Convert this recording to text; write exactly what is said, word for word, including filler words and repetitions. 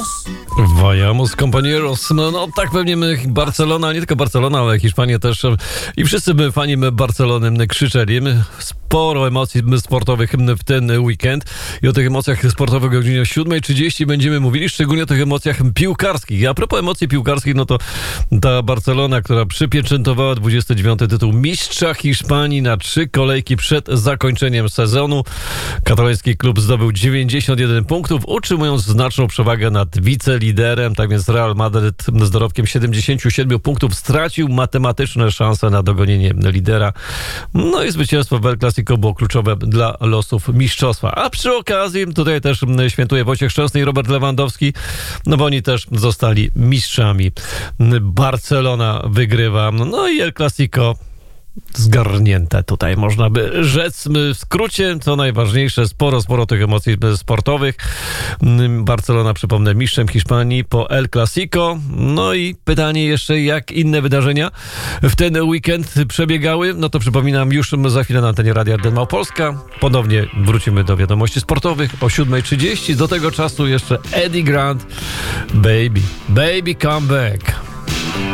Vayamos compañeros. No, no tak pewnie my, Barcelona, nie tylko Barcelona, ale Hiszpania też. I wszyscy my, fani my Barcelony, krzyczeli. My, sporo emocji sportowych w ten weekend. I o tych emocjach sportowych o godzinie siódma trzydzieści będziemy mówili, szczególnie o tych emocjach piłkarskich. I a propos emocji piłkarskich, no to ta Barcelona, która przypieczętowała dwudziesty dziewiąty tytuł mistrza Hiszpanii na trzy kolejki przed zakończeniem sezonu. Kataloński klub zdobył dziewięćdziesiąt jeden punktów, utrzymując znaczną przewagę nad wiceliderem. Tak więc Real Madryt z dorobkiem siedemdziesiąt siedem punktów stracił matematyczne szanse na dogonienie lidera. No i zwycięstwo w El Clasico było kluczowe dla losów mistrzostwa. A przy okazji tutaj też świętuje Wojciech Szczęsny i Robert Lewandowski, no bo oni też zostali mistrzami. Barcelona wygrywa. No i El Clasico zgarnięte tutaj, można by rzec. W skrócie, co najważniejsze, sporo, sporo tych emocji sportowych. Barcelona, przypomnę, mistrzem Hiszpanii po El Clasico. No i pytanie jeszcze, jak inne wydarzenia w ten weekend przebiegały. No to przypominam, już za chwilę na antenie Radia R Małopolska. Ponownie wrócimy do wiadomości sportowych o siódma trzydzieści. Do tego czasu jeszcze Eddie Grant. Baby, baby come back.